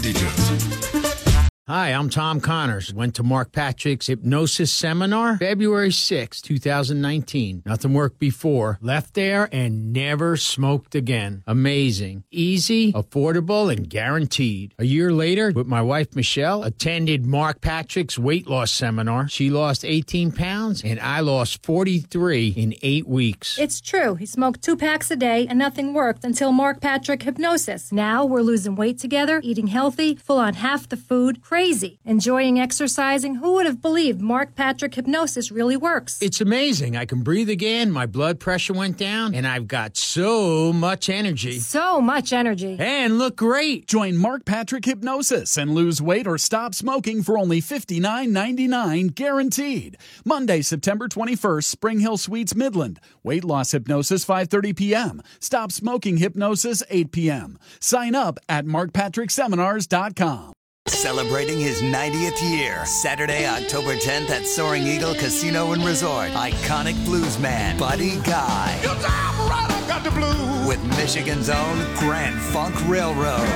details. Hi, I'm Tom Connors. Went to Mark Patrick's hypnosis seminar February 6, 2019. Nothing worked before. Left there and never smoked again. Amazing. Easy, affordable, and guaranteed. A year later, with my wife Michelle, attended Mark Patrick's weight loss seminar. She lost 18 pounds and I lost 43 in 8 weeks. It's true. He smoked 2 packs a day and nothing worked until Mark Patrick Hypnosis. Now we're losing weight together, eating healthy, full on half the food. Crazy. Enjoying exercising. Who would have believed Mark Patrick Hypnosis really works? It's amazing. I can breathe again, my blood pressure went down, and I've got so much energy. So much energy. And look great. Join Mark Patrick Hypnosis and lose weight or stop smoking for only $59.99 guaranteed. Monday, September 21st, Spring Hill Suites, Midland. Weight loss hypnosis, 5:30 p.m. Stop smoking hypnosis, 8 p.m. Sign up at markpatrickseminars.com. Celebrating his 90th year, Saturday, October 10th at Soaring Eagle Casino and Resort. Iconic bluesman Buddy Guy. Your time right, I got the blues. With Michigan's own Grand Funk Railroad.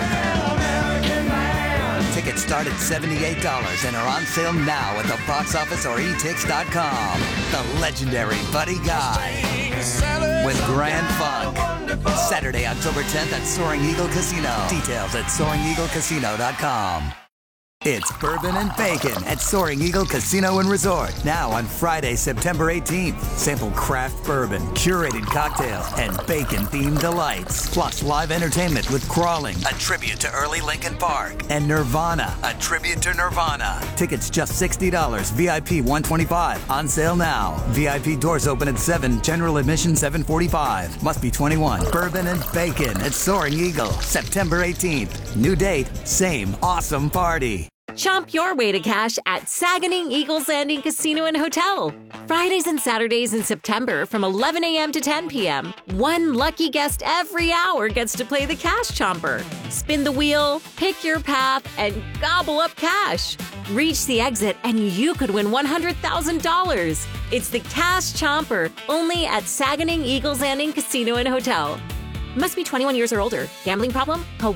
Tickets start at $78 and are on sale now at the box office or etix.com. The legendary Buddy Guy with Grand Funk. Saturday, October 10th at Soaring Eagle Casino. Details at SoaringEagleCasino.com. It's Bourbon and Bacon at Soaring Eagle Casino and Resort. Now on Friday, September 18th. Sample craft bourbon, curated cocktails, and bacon-themed delights. Plus live entertainment with Crawling, a tribute to early Linkin Park, and Nirvana, a tribute to Nirvana. Tickets just $60, VIP $125. On sale now. VIP doors open at 7, general admission $745. Must be 21. Bourbon and Bacon at Soaring Eagle, September 18th. New date, same awesome party. Chomp your way to cash at Saganing Eagles Landing Casino and Hotel. Fridays and Saturdays in September from 11 a.m. to 10 p.m. One lucky guest every hour gets to play the Cash Chomper. Spin the wheel, pick your path, and gobble up cash. Reach the exit and you could win $100,000. It's the Cash Chomper, only at Saganing Eagles Landing Casino and Hotel. Must be 21 years or older. Gambling problem? Call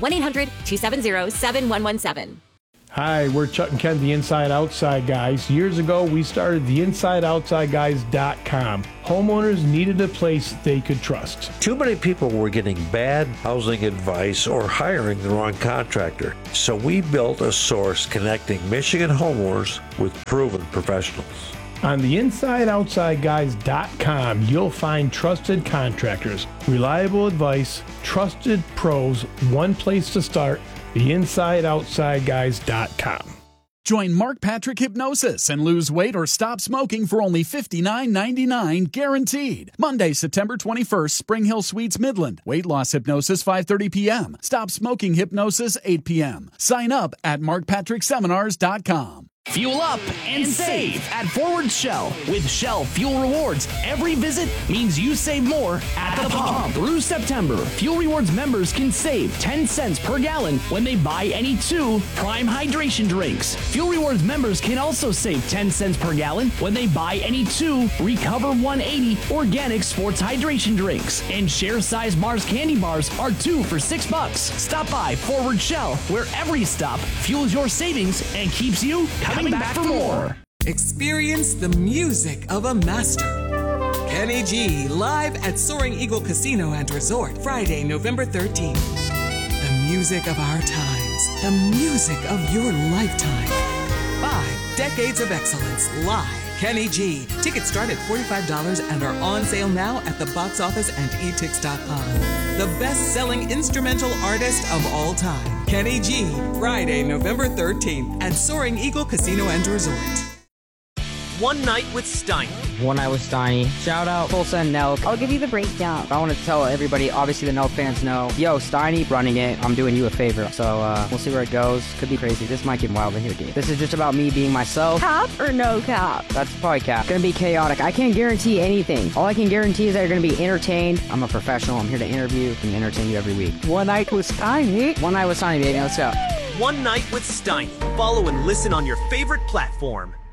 1-800-270-7117. Hi, we're Chuck and Ken, the Inside Outside Guys. Years ago, we started the InsideOutsideGuys.com. Homeowners needed a place they could trust. Too many people were getting bad housing advice or hiring the wrong contractor. So we built a source connecting Michigan homeowners with proven professionals. On the InsideOutsideGuys.com, you'll find trusted contractors, reliable advice, trusted pros, one place to start, the InsideOutsideGuys.com. Join Mark Patrick Hypnosis and lose weight or stop smoking for only $59.99 guaranteed. Monday, September 21st, Spring Hill Suites, Midland. Weight loss hypnosis, 5:30 p.m. Stop smoking hypnosis, 8 p.m. Sign up at markpatrickseminars.com. Fuel up and save at Forward Shell. With Shell Fuel Rewards, every visit means you save more at the pump. Through September, Fuel Rewards members can save 10 cents per gallon when they buy any 2 Prime Hydration drinks. Fuel Rewards members can also save 10 cents per gallon when they buy any 2 Recover 180 organic sports hydration drinks. And share size Mars candy bars are 2 for $6. Stop by Forward Shell, where every stop fuels your savings and keeps you coming back for more. Experience the music of a master. Kenny G live at Soaring Eagle Casino and Resort, Friday, November 13th. The music of our times, the music of your lifetime. 5 decades of excellence live. Kenny G. Tickets start at $45 and are on sale now at the box office and etix.com. The best-selling instrumental artist of all time, Kenny G. Friday, November 13th at Soaring Eagle Casino and Resort. One Night with Steiny. One Night with Steiny. Shout out Tulsa and Nelk. I'll give you the breakdown. I want to tell everybody, obviously the Nelk fans know, yo, Steiny running it. I'm doing you a favor. So we'll see where it goes. Could be crazy. This might get wild in here, dude. This is just about me being myself. Cap or no cap? That's probably cap. Gonna be chaotic. I can't guarantee anything. All I can guarantee is that you're gonna be entertained. I'm a professional. I'm here to interview and entertain you every week. One Night with Steiny. One Night with Steiny, baby. Let's go. One Night with Steiny. Follow and listen on your favorite platform.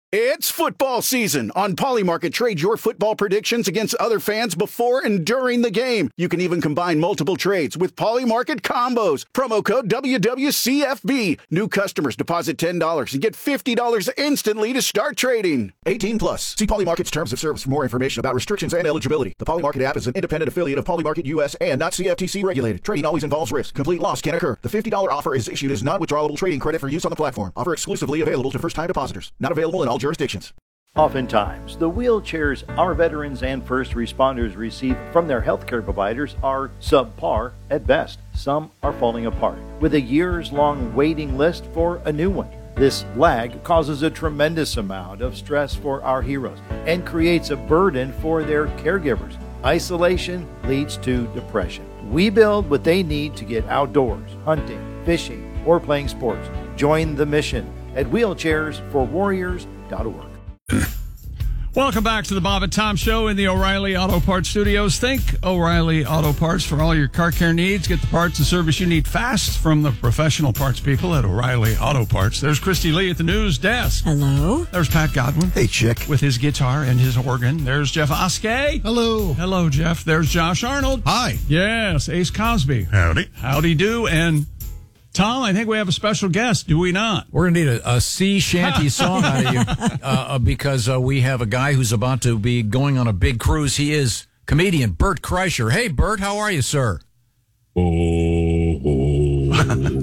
It's football season. On Polymarket, trade your football predictions against other fans before and during the game. You can even combine multiple trades with Polymarket combos. Promo code WWCFB. New customers deposit $10 and get $50 instantly to start trading. 18 plus. See Polymarket's terms of service for more information about restrictions and eligibility. The Polymarket app is an independent affiliate of Polymarket US and not CFTC regulated. Trading always involves risk. Complete loss can occur. The $50 offer is issued as non-withdrawable trading credit for use on the platform. Offer exclusively available to first-time depositors. Not available in all jurisdictions. Oftentimes, the wheelchairs our veterans and first responders receive from their healthcare providers are subpar at best. Some are falling apart, with a years-long waiting list for a new one. This lag causes a tremendous amount of stress for our heroes and creates a burden for their caregivers. Isolation leads to depression. We build what they need to get outdoors, hunting, fishing, or playing sports. Join the mission at wheelchairsforwarriors.org. Welcome back to the Bob and Tom Show in the O'Reilly Auto Parts Studios. Think O'Reilly Auto Parts for all your car care needs. Get the parts and service you need fast from the professional parts people at O'Reilly Auto Parts. There's Christy Lee at the news desk. Hello. There's Pat Godwin. Hey, chick. With his guitar and his organ. There's Jeff Oskey. Hello. Hello, Jeff. There's Josh Arnold. Hi. Yes, Ace Cosby. Howdy. Howdy do. And Tom, I think we have a special guest, do we not? We're going to need a sea shanty song out of you because we have a guy who's about to be going on a big cruise. He is comedian Bert Kreischer. Hey, Bert, how are you, sir? Do you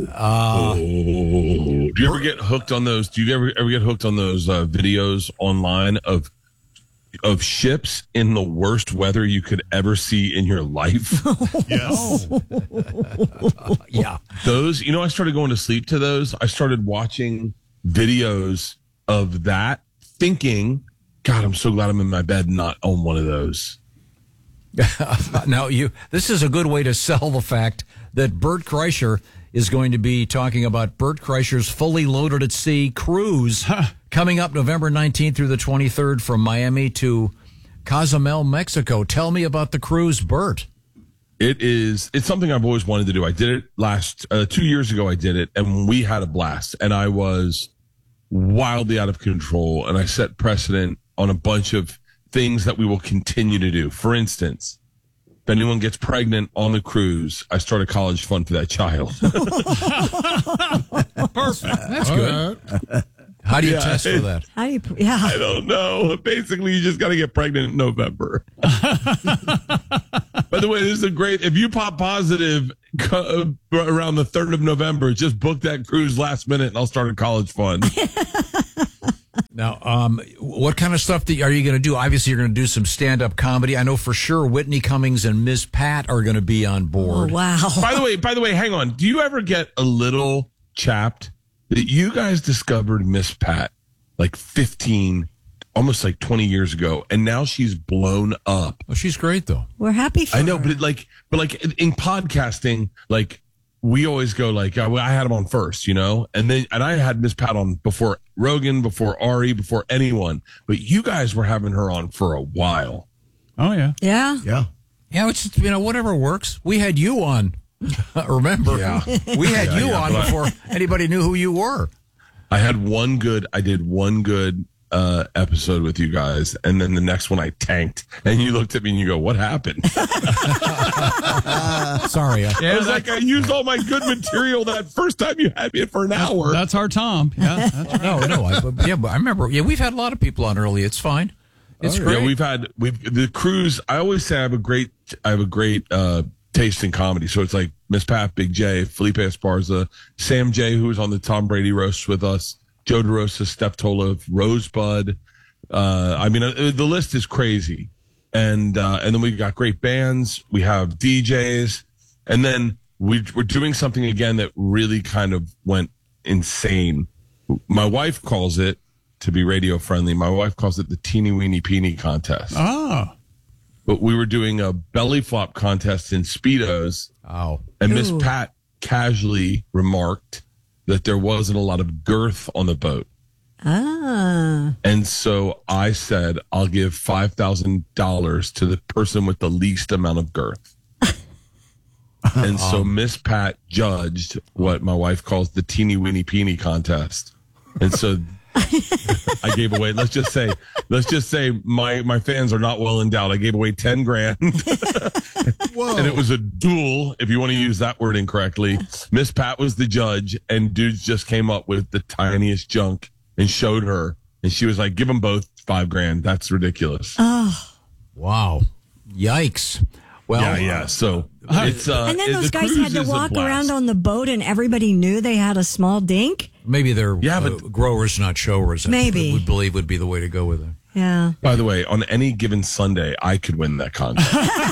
ever get hooked on those? Do you ever get hooked on those videos online of ships in the worst weather you could ever see in your life? Yes. Yeah. Those, I started going to sleep to those. I started watching videos of that thinking, God, I'm so glad I'm in my bed not on one of those. Now, this is a good way to sell the fact that Bert Kreischer is going to be talking about Bert Kreischer's Fully Loaded at Sea cruise coming up November 19th through the 23rd from Miami to Cozumel, Mexico. Tell me about the cruise, Bert. It's something I've always wanted to do. I did it 2 years ago. I did it and we had a blast and I was wildly out of control and I set precedent on a bunch of things that we will continue to do. For instance, if anyone gets pregnant on the cruise, I start a college fund for that child. Perfect. That's good. How do you test for that? I don't know. Basically, you just got to get pregnant in November. By the way, this is if you pop positive around the 3rd of November, just book that cruise last minute and I'll start a college fund. Now, what kind of stuff are you going to do? Obviously, you're going to do some stand-up comedy. I know for sure Whitney Cummings and Ms. Pat are going to be on board. Oh, wow. By the way, hang on. Do you ever get a little chapped that you guys discovered Miss Pat like 15, almost like 20 years ago, and now she's blown up? Oh, she's great, though. We're happy for I know, her. but in podcasting, we always go I had him on first, and I had Miss Pat on before Rogan, before Ari, before anyone, but you guys were having her on for a while. Oh yeah. Yeah. Yeah. Yeah, it's whatever works. We had you on. Remember? Yeah. We had you on before anybody knew who you were. I did one good episode with you guys, and then the next one I tanked, and you looked at me and you go, "What happened?" Sorry. I was I used all my good material that first time you had me for an hour. That's our Tom. Yeah, that's right. No. But I remember. Yeah, we've had a lot of people on early. It's fine. It's great. Yeah, the cruise. I always say I have a great taste in comedy. So it's like Miss Pat, Big J, Felipe Esparza, Sam J, who was on the Tom Brady roast with us, Joe DeRosa, Steph Tola, Rosebud. The list is crazy. And then we got great bands. We have DJs. And then we're doing something again that really kind of went insane. My wife calls it, to be radio friendly, my wife calls it the Teeny Weeny Peeny contest. Oh. But we were doing a belly flop contest in Speedos. Oh. And Miss Pat casually remarked that there wasn't a lot of girth on the boat. Ah. And so I said, I'll give $5,000 to the person with the least amount of girth. And so Miss Pat judged what my wife calls the Teeny Weeny Peeny contest. And so I gave away. Let's just say my fans are not well endowed. I gave away $10,000. Whoa. And it was a duel, if you want to use that word incorrectly. Miss Pat was the judge, and dudes just came up with the tiniest junk and showed her, and she was like, "Give them both $5,000. That's ridiculous." Oh, wow, yikes! Well, yeah. So it's and then those the guys cruise had to is a walk blast. around on the boat, and everybody knew they had a small dink. maybe they're growers, not showers. Maybe. I would believe would be the way to go with it. Yeah. By the way, on any given Sunday, I could win that contest.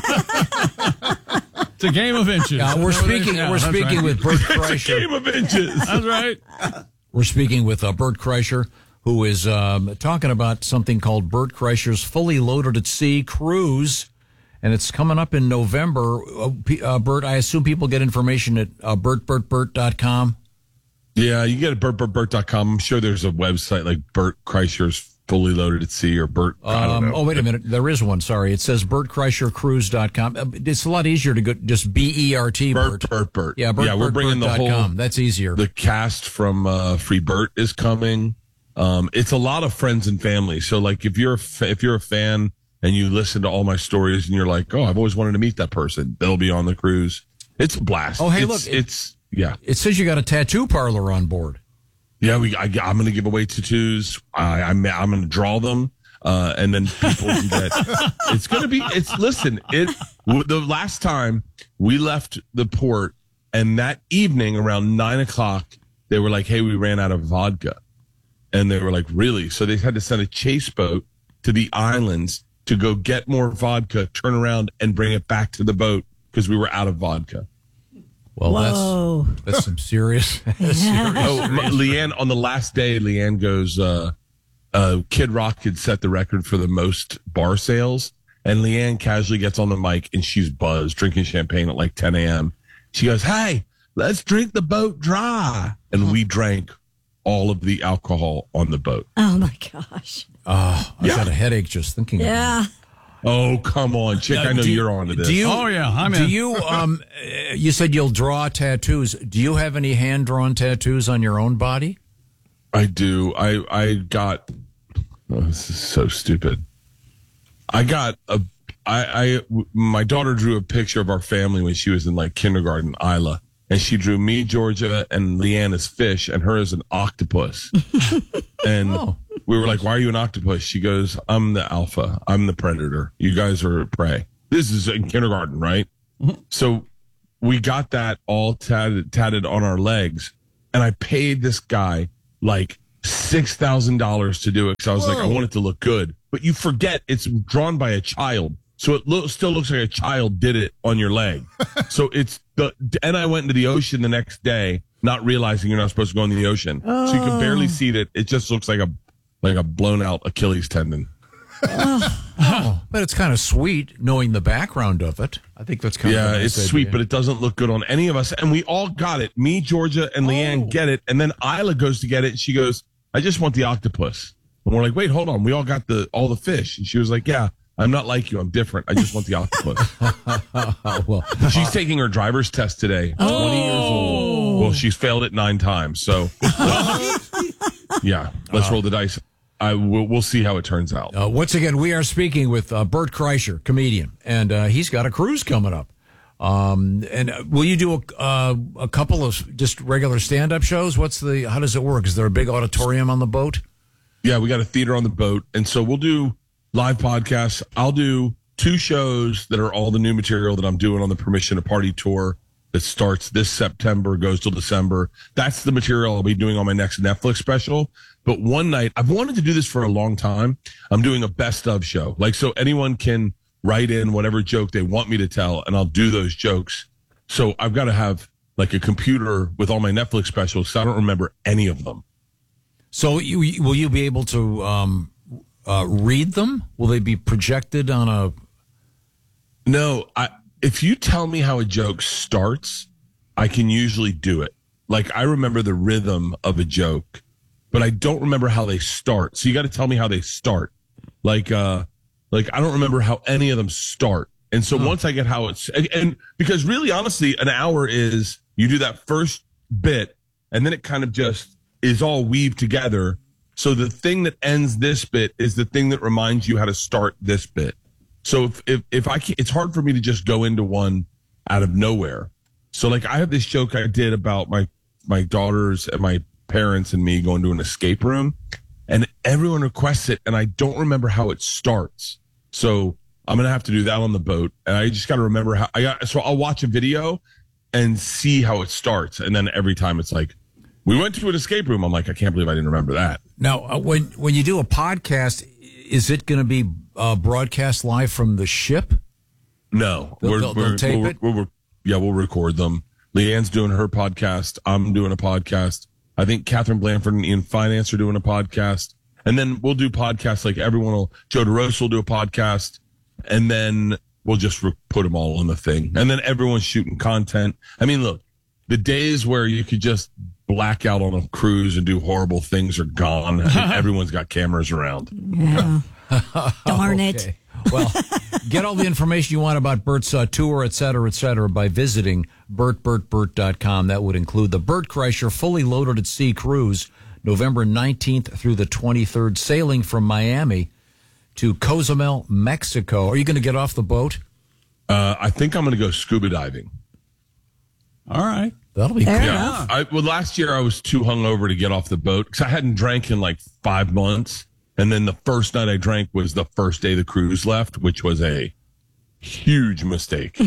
It's a game of inches. We're speaking with Bert Kreischer. It's a game of inches. That's right. We're speaking with Bert Kreischer, who is talking about something called Bert Kreischer's Fully Loaded at Sea Cruise, and it's coming up in November. Bert, I assume people get information at bertbertbert.com? Yeah, you get it at bertbertbert.com. I'm sure there's a website like Bert Kreischer's Fully Loaded at Sea or Bert. I don't know. Oh, wait a minute. There is one. Sorry. It says bertkreischercruise.com. It's a lot easier to go just B-E-R-T. Bert. Yeah, we're bringing the whole. That's easier. The cast from Free Bert is coming. It's a lot of friends and family. So, like, if you're a fan and you listen to all my stories and you're like, oh, I've always wanted to meet that person, they'll be on the cruise. It's a blast. Oh, hey, yeah. It says you got a tattoo parlor on board. Yeah, I'm going to give away tattoos. I'm going to draw them, and then people can get. It's going to be. The last time we left the port, and that evening around 9:00, they were like, "Hey, we ran out of vodka," and they were like, "Really?" So they had to send a chase boat to the islands to go get more vodka, turn around, and bring it back to the boat because we were out of vodka. Well, that's some serious. Leanne, on the last day, Leanne goes, Kid Rock had set the record for the most bar sales. And Leanne casually gets on the mic and she's buzzed, drinking champagne at like 10 a.m. She goes, "Hey, let's drink the boat dry." And we drank all of the alcohol on the boat. Oh, my gosh. I got a headache just thinking of it. Oh, come on, chick. I know you're on to this. I'm in. Do you, you said you'll draw tattoos. Do you have any hand-drawn tattoos on your own body? I do. I got, this is so stupid. My daughter drew a picture of our family when she was in like kindergarten, Isla. And she drew me, Georgia, and Leanne as fish, and her as an octopus. And we were like, "Why are you an octopus?" She goes, "I'm the alpha. I'm the predator. You guys are prey." This is in kindergarten, right? So we got that all tatted on our legs. And I paid this guy like $6,000 to do it because I was like, I want it to look good. But you forget it's drawn by a child. So it still looks like a child did it on your leg. So and I went into the ocean the next day, not realizing you're not supposed to go in the ocean. So you can barely see it. It just looks like a blown out Achilles tendon. But it's kind of sweet knowing the background of it. I think that's kind of a nice it's sweet, idea. but it doesn't look good on any of us. And we all got it. Me, Georgia, and Leanne get it. And then Isla goes to get it. And she goes, "I just want the octopus." And we're like, "Wait, hold on. We all got all the fish." And she was like, "Yeah. I'm not like you. I'm different. I just want the octopus." She's taking her driver's test today. 20 years old. Well, she's failed it 9 times. So, let's roll the dice. We'll see how it turns out. Once again, we are speaking with Bert Kreischer, comedian, and he's got a cruise coming up. And will you do a couple of just regular stand-up shows? How does it work? Is there a big auditorium on the boat? Yeah, we got a theater on the boat, and so we'll do live podcasts. I'll do 2 shows that are all the new material that I'm doing on the Permission to Party tour that starts this September, goes till December. That's the material I'll be doing on my next Netflix special. But one night, I've wanted to do this for a long time. I'm doing a best of show. Like, so anyone can write in whatever joke they want me to tell, and I'll do those jokes. So I've got to have like a computer with all my Netflix specials, so I don't remember any of them. So will you be able to read them? Will they be projected on a... No, if you tell me how a joke starts, I can usually do it. Like, I remember the rhythm of a joke, but I don't remember how they start. So you got to tell me how they start. Like I don't remember how any of them start. And so once I get how it's, and because really, honestly, an hour is you do that first bit, and then it kind of just is all weaved together. So the thing that ends this bit is the thing that reminds you how to start this bit. So if I can't, it's hard for me to just go into one out of nowhere. So like I have this joke I did about my daughters and my parents and me going to an escape room, and everyone requests it, and I don't remember how it starts. So I'm going to have to do that on the boat, and I just got to remember how so I'll watch a video and see how it starts. And then every time it's like, we went to an escape room. I'm like, I can't believe I didn't remember that. Now, when you do a podcast, is it going to be broadcast live from the ship? No. They'll tape it? We'll record them. Leanne's doing her podcast. I'm doing a podcast. I think Catherine Blanford and Ian Finance are doing a podcast. And then we'll do podcasts like Joe DeRosa will do a podcast. And then we'll just put them all on the thing. And then everyone's shooting content. I mean, look, the days where you could just black out on a cruise and do horrible things are gone. I mean, everyone's got cameras around. Yeah. Darn it. Well, get all the information you want about Bert's tour, et cetera, by visiting BertBertBert.com. That would include the Bert Kreischer Fully Loaded at Sea cruise, November 19th through the 23rd, sailing from Miami to Cozumel, Mexico. Are you going to get off the boat? I think I'm going to go scuba diving. All right. That'll be cool. Yeah. Last year I was too hungover to get off the boat because I hadn't drank in like 5 months. And then the first night I drank was the first day the cruise left, which was a huge mistake.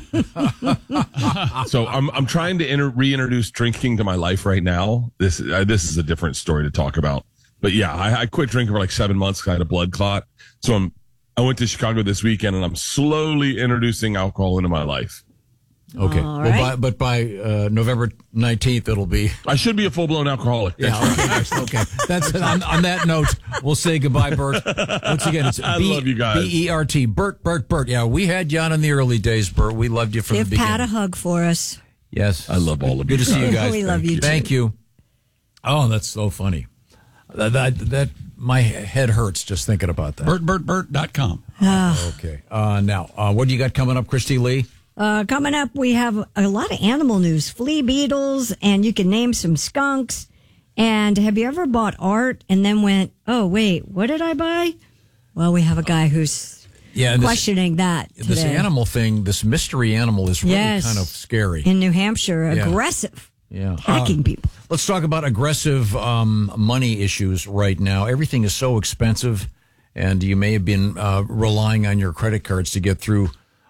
So I'm trying to reintroduce drinking to my life right now. This is a different story to talk about. But yeah, I quit drinking for like 7 months because I had a blood clot. So I went to Chicago this weekend and I'm slowly introducing alcohol into my life. Okay. Right. But by November 19th, it'll be. I should be a full-blown alcoholic. Yeah, okay. That's it. On that note, we'll say goodbye, Bert. Once again, it's I love you guys. BERT. Bert. Yeah, we had you on in the early days, Bert. We loved you from the Give beginning. Pat a hug for us. Yes. I love all of you. Good to see you guys. We love you, too. Thank you. Oh, that's so funny. That my head hurts just thinking about that. BertBertBert.com. Okay. Now, what do you got coming up, Christy Lee? Coming up, we have a lot of animal news, flea beetles, and you can name some skunks. And have you ever bought art and then went, oh, wait, what did I buy? Well, we have a guy who's questioning that today. This animal thing, this mystery animal is really kind of scary. In New Hampshire, aggressive. Yeah. Hacking people. Let's talk about aggressive money issues right now. Everything is so expensive, and you may have been relying on your credit cards to get through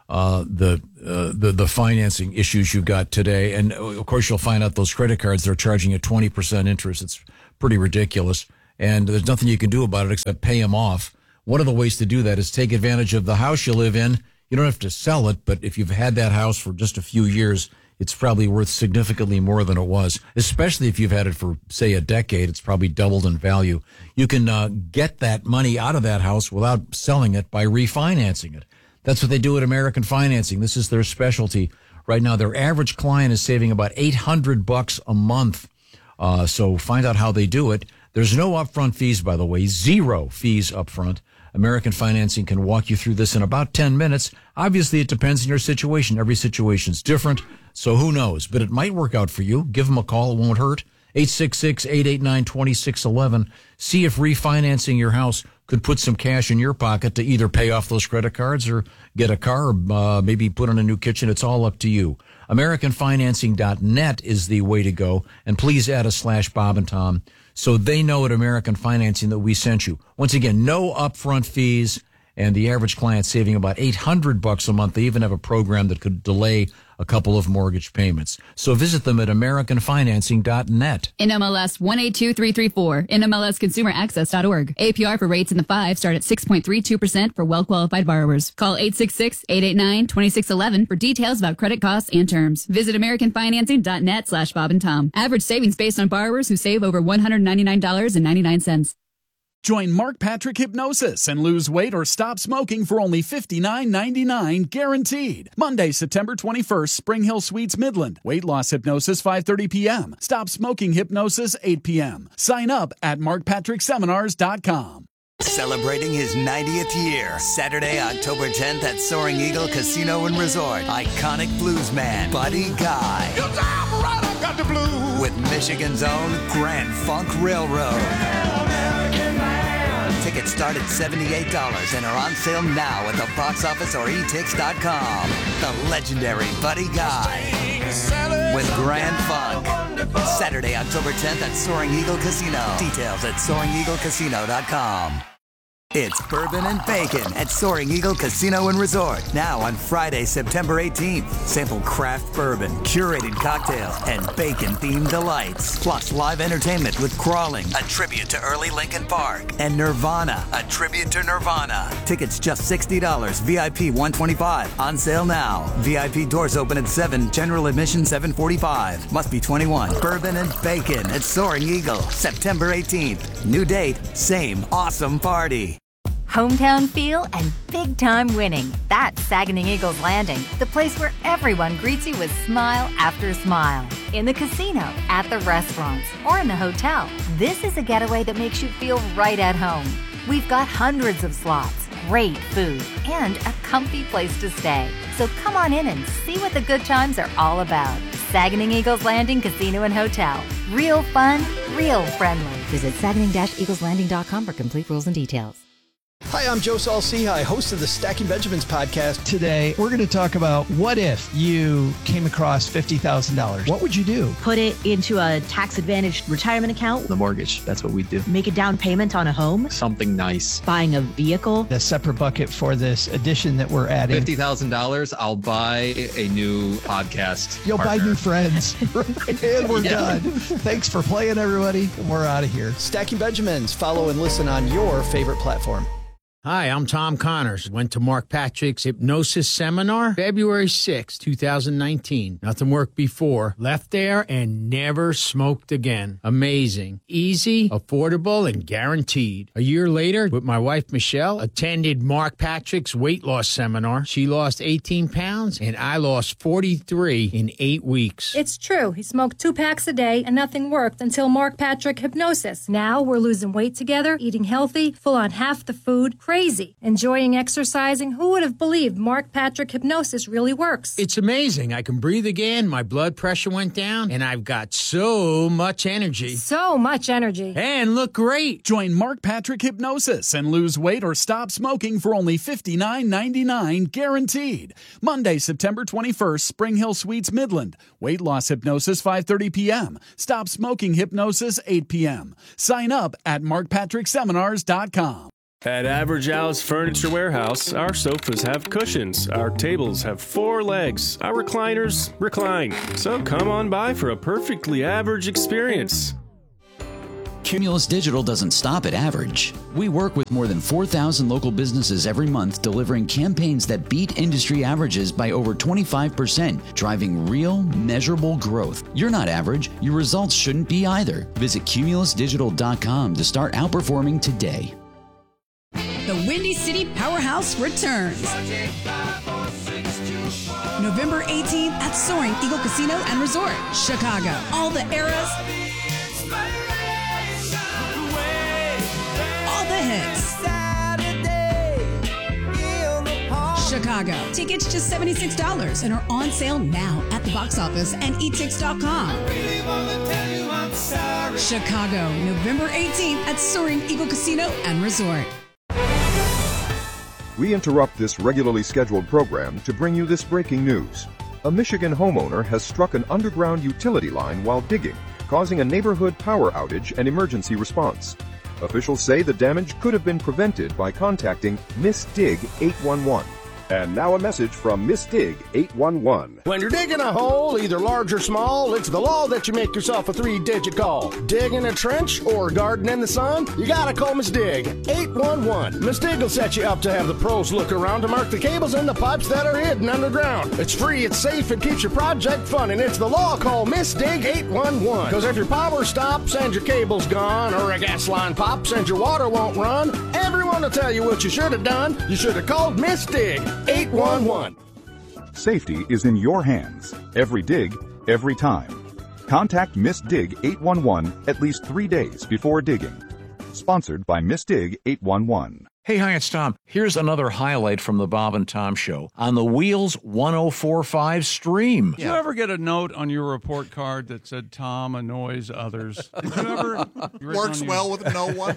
the financing issues you've got today. And of course, you'll find out those credit cards, they're charging a 20% interest. It's pretty ridiculous. And there's nothing you can do about it except pay them off. One of the ways to do that is take advantage of the house you live in. You don't have to sell it, but if you've had that house for just a few years, it's probably worth significantly more than it was, especially if you've had it for, say, a decade. It's probably doubled in value. You can get that money out of that house without selling it by refinancing it. That's what they do at American Financing. This is their specialty. Right now, their average client is saving about $800 a month. So find out how they do it. There's no upfront fees, by the way, 0 fees upfront. American Financing can walk you through this in about 10 minutes. Obviously, it depends on your situation. Every situation's different, so who knows? But it might work out for you. Give them a call. It won't hurt. 866-889-2611. See if refinancing your house could put some cash in your pocket to either pay off those credit cards or get a car or maybe put in a new kitchen. It's all up to you. AmericanFinancing.net is the way to go. And please add a /Bob and Tom so they know at American Financing that we sent you. Once again, no upfront fees, and the average client saving about $800 a month. They even have a program that could delay a couple of mortgage payments. So visit them at AmericanFinancing.net. NMLS 182334, NMLSConsumerAccess.org. APR for rates in the 5 start at 6.32% for well-qualified borrowers. Call 866-889-2611 for details about credit costs and terms. Visit AmericanFinancing.net /Bob and Tom. Average savings based on borrowers who save over $199.99. Join Mark Patrick Hypnosis and lose weight or stop smoking for only $59.99 guaranteed. Monday, September 21st, Spring Hill Suites, Midland. Weight loss hypnosis, 5:30 p.m. Stop smoking hypnosis, 8 p.m. Sign up at markpatrickseminars.com. Celebrating his 90th year, Saturday, October 10th at Soaring Eagle Casino and Resort. Iconic bluesman Buddy Guy. Got the blues. With Michigan's own Grand Funk Railroad. Tickets start at $78 and are on sale now at the box office or etix.com. The legendary Buddy Guy with Grand Funk. Saturday, October 10th at Soaring Eagle Casino. Details at SoaringEagleCasino.com. It's Bourbon and Bacon at Soaring Eagle Casino and Resort. Now on Friday, September 18th. Sample craft bourbon, curated cocktails, and bacon-themed delights. Plus live entertainment with Crawling, a tribute to early Linkin Park, and Nirvana, a tribute to Nirvana. Tickets just $60, VIP $125. On sale now. VIP doors open at 7, general admission $7.45. Must be 21. Bourbon and Bacon at Soaring Eagle, September 18th. New date, same awesome party. Hometown feel and big-time winning. That's Saganing Eagles Landing, the place where everyone greets you with smile after smile. In the casino, at the restaurants, or in the hotel, this is a getaway that makes you feel right at home. We've got hundreds of slots, great food, and a comfy place to stay. So come on in and see what the good times are all about. Saganing Eagles Landing Casino and Hotel. Real fun, real friendly. Visit saganing-eagleslanding.com for complete rules and details. Hi, I'm Joe Saul-Sehy, host of the Stacking Benjamins podcast. Today, we're going to talk about what if you came across $50,000? What would you do? Put it into a tax-advantaged retirement account. The mortgage, that's what we do. Make a down payment on a home. Something nice. Buying a vehicle. A separate bucket for this addition that we're adding. $50,000, I'll buy a new podcast. You'll partner. buy new friends. And we're done. Thanks for playing, everybody. We're out of here. Stacking Benjamins. Follow and listen on your favorite platform. Hi, I'm Tom Connors. Went to Mark Patrick's hypnosis seminar February 6, 2019. Nothing worked before. Left there and never smoked again. Amazing. Easy, affordable, and guaranteed. A year later, with my wife Michelle, attended Mark Patrick's weight loss seminar. She lost 18 pounds and I lost 43 in 8 weeks. It's true. He smoked 2 packs a day and nothing worked until Mark Patrick Hypnosis. Now we're losing weight together, eating healthy, full on half the food. Crazy. Enjoying exercising. Who would have believed Mark Patrick Hypnosis really works? It's amazing. I can breathe again. My blood pressure went down, and I've got so much energy. So much energy. And look great. Join Mark Patrick Hypnosis and lose weight or stop smoking for only $59.99 guaranteed. Monday, September 21st, Spring Hill Suites, Midland. Weight loss hypnosis 5:30 p.m. Stop smoking hypnosis 8 p.m. Sign up at markpatrickseminars.com. At Average Al's Furniture Warehouse, our sofas have cushions, our tables have 4 legs, our recliners recline. So come on by for a perfectly average experience. Cumulus Digital doesn't stop at average. We work with more than 4,000 local businesses every month, delivering campaigns that beat industry averages by over 25%, driving real, measurable growth. You're not average. Your results shouldn't be either. Visit cumulusdigital.com to start outperforming today. The Windy City Powerhouse returns. November 18th at Soaring Eagle Casino and Resort, Chicago. All the eras, all the hits. Chicago. Tickets just $76 and are on sale now at the box office and etix.com. Chicago, November 18th at Soaring Eagle Casino and Resort. We interrupt this regularly scheduled program to bring you this breaking news. A Michigan homeowner has struck an underground utility line while digging, causing a neighborhood power outage and emergency response. Officials say the damage could have been prevented by contacting Miss Dig 811. And now a message from Miss Dig 811. When you're digging a hole, either large or small, it's the law that you make yourself a 3-digit call. Digging a trench or garden in the sun, you gotta call Miss Dig 811. Miss Dig will set you up to have the pros look around to mark the cables and the pipes that are hidden underground. It's free, it's safe, it keeps your project fun, and it's the law. Call Miss Dig 811. Because if your power stops and your cable's gone, or a gas line pops and your water won't run, everyone will tell you what you should have done. You should have called Miss Dig 811. Safety is in your hands. Every dig, every time. Contact Miss Dig 811 at least 3 days before digging. Sponsored by Miss Dig 811. Hey, hi, it's Tom. Here's another highlight from the Bob and Tom Show on the Wheels 104.5 stream. Did you ever get a note on your report card that said Tom annoys others? Did you ever? Works well with no one.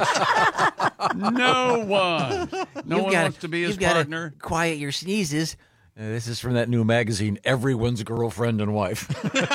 No one. No one wants to be his partner. Quiet your sneezes. This is from that new magazine, Everyone's Girlfriend and Wife.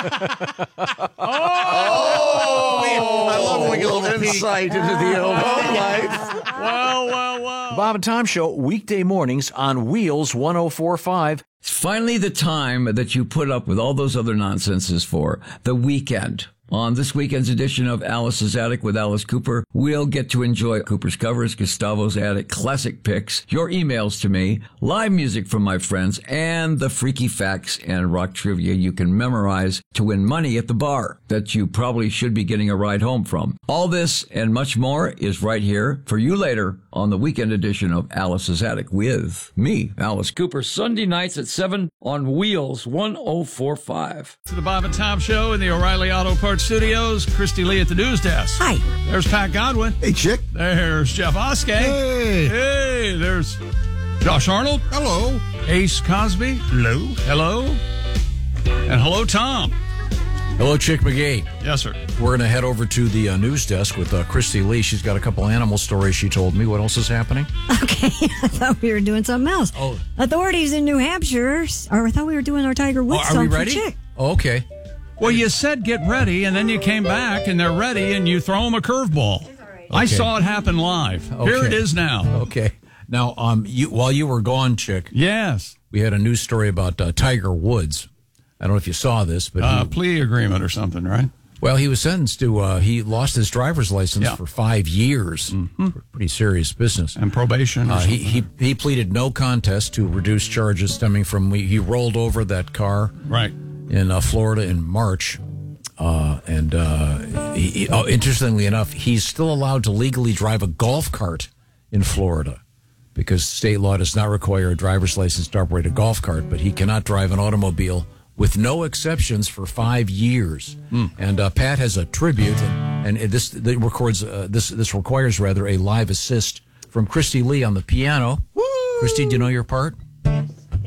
I love when we get a little insight into the old home life. Well. The Bob and Tom Show, weekday mornings on Wheels 104.5. It's finally the time that you put up with all those other nonsenses for, the weekend. On this weekend's edition of Alice's Attic with Alice Cooper, we'll get to enjoy Cooper's covers, Gustavo's Attic classic picks, your emails to me, live music from my friends, and the freaky facts and rock trivia you can memorize to win money at the bar that you probably should be getting a ride home from. All this and much more is right here for you later on the weekend edition of Alice's Attic with me, Alice Cooper, Sunday nights at 7 on Wheels 104.5. To the Bob and Tom Show in the O'Reilly Auto Parts Studios. Christy Lee at the news desk. Hi. There's Pat Godwin. Hey, Chick. There's Jeff Oskey. Hey. Hey, there's Josh Arnold. Hello. Ace Cosby. Hello. Hello. And hello, Tom. Hello, Chick McGee. Yes, sir. We're going to head over to the news desk with Christy Lee. She's got a couple animal stories she told me. What else is happening? Okay, I thought we were doing something else. Oh. Authorities in New Hampshire, or I thought we were doing our Tiger Woods are we song for ready? Chick. Oh, okay. Well, you said get ready, and then you came back, and they're ready, and you throw them a curveball. I saw it happen live. Okay. Here it is now. Okay. Now, while you were gone, Chick. Yes. We had a news story about Tiger Woods. I don't know if you saw this, but plea agreement or something, right? Well, he was sentenced to. He lost his driver's license for 5 years. Mm-hmm. Pretty serious business. And probation. He pleaded no contest to reduce charges stemming from he rolled over that car right in Florida in March. Interestingly enough, he's still allowed to legally drive a golf cart in Florida because state law does not require a driver's license to operate a golf cart, but he cannot drive an automobile with no exceptions for 5 years. And Pat has a tribute, and this requires a live assist from Christy Lee on the piano. Woo! Christy, do you know your part?